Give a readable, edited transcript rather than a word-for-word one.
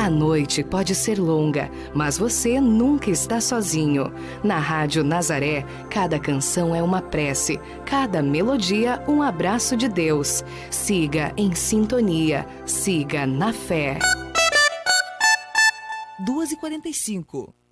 A noite pode ser longa, mas você nunca está sozinho. Na Rádio Nazaré, cada canção é uma prece, cada melodia um abraço de Deus. Siga em sintonia, siga na fé. 2h45.